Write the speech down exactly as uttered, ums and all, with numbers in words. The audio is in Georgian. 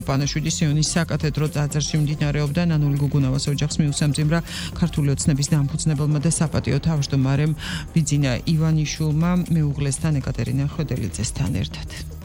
პანაშვიდი სიონის საკათედრო ტაძარში მიმდინარეობდა ნანული გუგუნავას ოჯახს მიუსამძიმრა ქართული ოცნების დამფუძნებელმა და საპატიო თავმჯდომარემ ბიძინა ივანიშვილმა მეუღლესთან ეკატერინე ხვედელიძესთან ერთად.